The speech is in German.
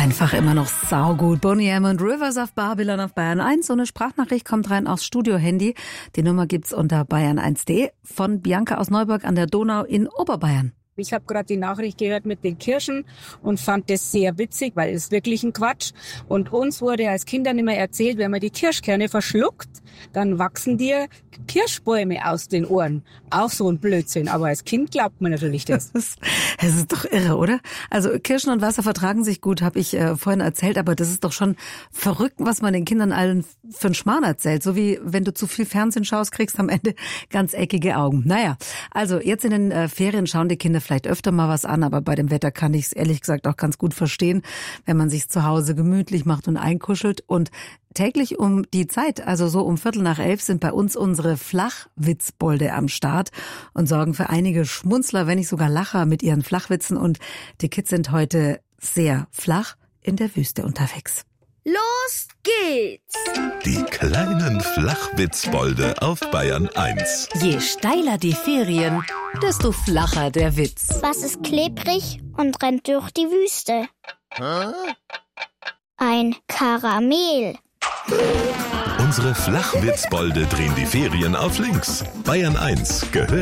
Einfach immer noch saugut. Boney M. und Rivers of Babylon auf Bayern 1. So eine Sprachnachricht kommt rein aufs Studio-Handy. Die Nummer gibt's unter bayern1.de von Bianca aus Neuburg an der Donau in Oberbayern. Ich habe gerade die Nachricht gehört mit den Kirschen und fand das sehr witzig, weil es wirklich ein Quatsch. Und uns wurde als Kindern immer erzählt, wenn man die Kirschkerne verschluckt, dann wachsen dir Kirschbäume aus den Ohren. Auch so ein Blödsinn, aber als Kind glaubt man natürlich das. Es ist doch irre, oder? Also Kirschen und Wasser vertragen sich gut, habe ich vorhin erzählt, aber das ist doch schon verrückt, was man den Kindern allen für einen Schmarrn erzählt. So wie wenn du zu viel Fernsehen schaust, kriegst du am Ende ganz eckige Augen. Naja, also jetzt in den Ferien schauen die Kinder vielleicht öfter mal was an, aber bei dem Wetter kann ich es ehrlich gesagt auch ganz gut verstehen, wenn man sich zu Hause gemütlich macht und einkuschelt. Und täglich um die Zeit, also so um 11:15 sind bei uns unsere Flachwitzbolde am Start und sorgen für einige Schmunzler, wenn nicht sogar Lacher mit ihren Flachwitzen. Und die Kids sind heute sehr flach in der Wüste unterwegs. Los geht's! Die kleinen Flachwitzbolde auf Bayern 1. Je steiler die Ferien, desto flacher der Witz. Was ist klebrig und rennt durch die Wüste? Ein Karamell. Unsere Flachwitzbolde drehen die Ferien auf links. Bayern 1 gehört